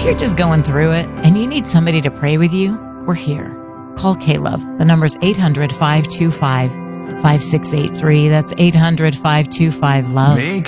If you're just going through it and you need somebody to pray with you, we're here. Call K-Love. The number's 800-525-5683. That's 800-525-LOVE.